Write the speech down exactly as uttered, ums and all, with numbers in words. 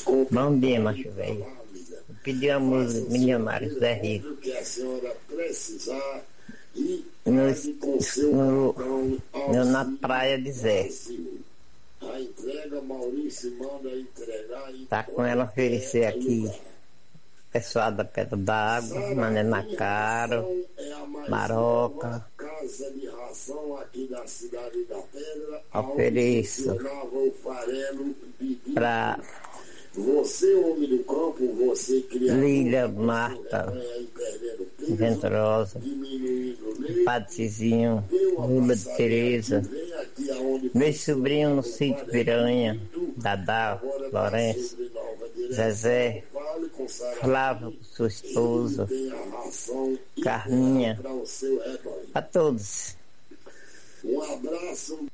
Bom dia, macho velho. Pedi a música Milionários Zé Rico. No, no, no, na praia de Zé. Tá com ela oferecer aqui. Pessoal da Pedra da Água, Mané na Caro, Maroca. Ofereço para você, homem do campo, você criador, Lília, Marta, Venturosa, Padre Cizinho, Lula de Tereza, meu sobrinho no sítio Piranha, Dadá, Lourenço, Zezé, Flávio, sua esposa, Carminha, a todos. Um abraço.